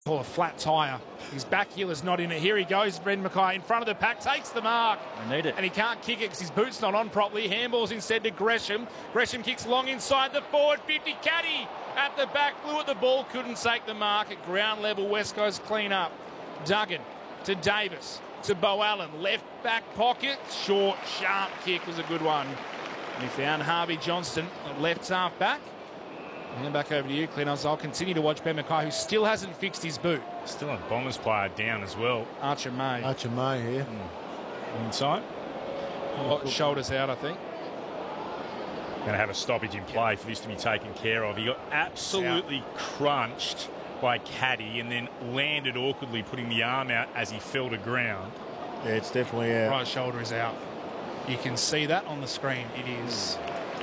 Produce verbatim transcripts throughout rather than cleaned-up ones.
Pull a flat tyre. His back heel is not in it. Here he goes. Brendan Mackay in front of the pack, takes the mark. I need it. And he can't kick it because his boot's not on properly. Handballs instead to Gresham. Gresham kicks long inside the forward fifty. Caddy at the back, flew at the ball, couldn't take the mark. At ground level, West Coast clean up. Duggan to Davis, to Beau Allen. Left back pocket. Short, sharp kick was a good one. And he found Harvey Johnston at left half back. And back over to you, Clint. I'll continue to watch Ben Mackay, who still hasn't fixed his boot. Still a Bombers player down as well. Archer May. Archer May here. Mm. Inside. Oh, shoulders out, I think. Going to have a stoppage in play for this to be taken care of. He got absolutely crunched by Caddy and then landed awkwardly, putting the arm out as he fell to ground. Yeah, it's definitely out. Right shoulder is out. You can see that on the screen. It is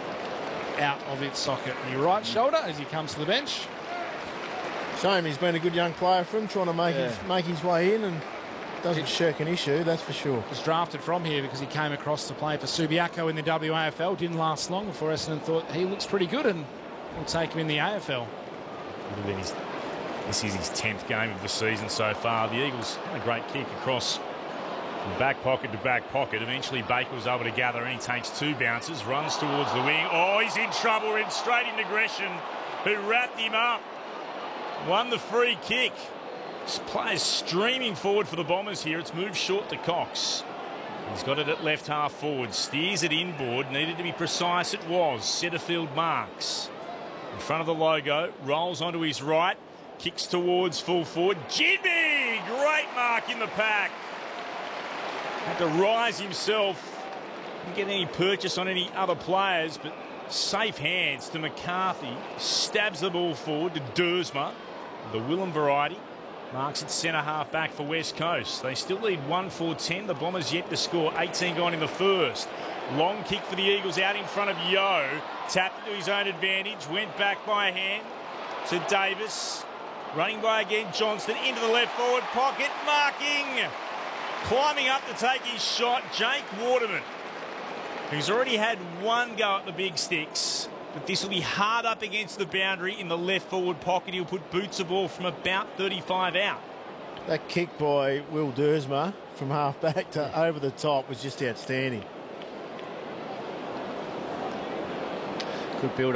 out of its socket. Your right shoulder as he comes to the bench. Shame, he's been a good young player for him, trying to make, yeah. his, make his way in and doesn't it, shirk an issue, that's for sure. Was drafted from here because he came across to play for Subiaco in the W A F L. Didn't last long before Essendon thought he looks pretty good and we'll take him in the A F L. His, this is his tenth game of the season so far. The Eagles had a great kick across from back pocket to back pocket. Eventually Baker was able to gather and he takes two bounces, runs towards the wing. Oh, he's in trouble, and straight into Gresham, who wrapped him up. Won the free kick. This player's streaming forward for the Bombers here. It's moved short to Cox. He's got it at left half forward. Steers it inboard. Needed to be precise. It was. Setterfield marks. In front of the logo. Rolls onto his right. Kicks towards full forward. Jimmy! Great mark in the pack. Had to rise himself. Didn't get any purchase on any other players, but safe hands to McCarthy. Stabs the ball forward to Dersma, the Willem variety. Marks at centre half back for West Coast. They still lead one four ten. The Bombers yet to score. eighteen gone in the first. Long kick for the Eagles out in front of Yo. Tapped to his own advantage. Went back by hand to Davis. Running by again Johnston into the left forward pocket. Marking. Climbing up to take his shot, Jake Waterman, who's already had one go at the big sticks. But this will be hard up against the boundary in the left forward pocket. He'll put boots of ball from about thirty-five out. That kick by Will Dersma from half back to over the top was just outstanding. Good build